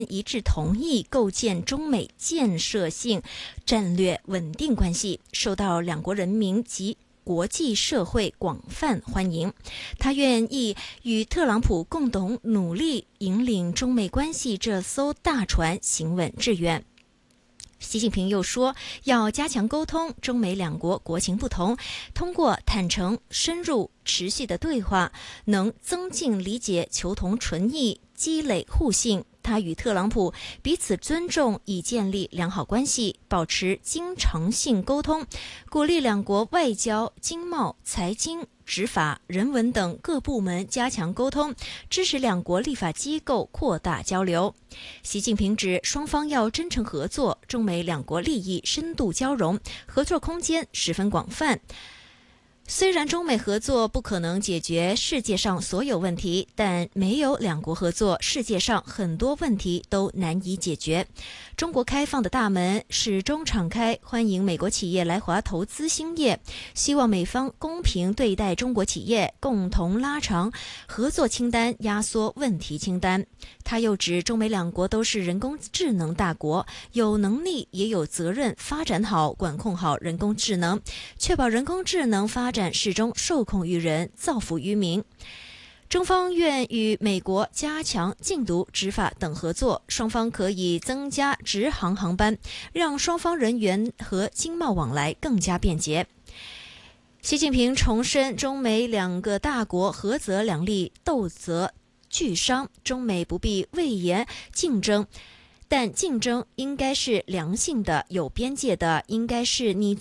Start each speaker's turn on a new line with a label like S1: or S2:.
S1: 一致同意构建中美建设性战略稳定关系，受到两国人民及国际社会广泛欢迎。他愿意与特朗普共同努力，引领中美关系这艘大船行稳致远。习近平又说，要加强沟通，中美两国国情不同，通过坦诚、深入、持续的对话，能增进理解、求同存异、积累互信。他与特朗普彼此尊重，以建立良好关系，保持经常性沟通，鼓励两国外交、经贸、财经、执法、人文等各部门加强沟通，支持两国立法机构扩大交流。习近平指，双方要真诚合作，中美两国利益深度交融，合作空间十分广泛。虽然中美合作不可能解决世界上所有问题，但没有两国合作，世界上很多问题都难以解决。中国开放的大门始终敞开，欢迎美国企业来华投资兴业，希望美方公平对待中国企业，共同拉长合作清单，压缩问题清单。他又指，中美两国都是人工智能大国，有能力也有责任发展好、管控好人工智能，确保人工智能发展始终受控于人，造福于民。中方愿与美国加强禁毒、执法等合作，双方可以增加直航航班，让双方人员和经贸往来更加便捷。习近平重申，中美两个大国合则两利，斗则俱伤，中美不必畏严竞争，但竞争应该是良性的、有边界的，应该是你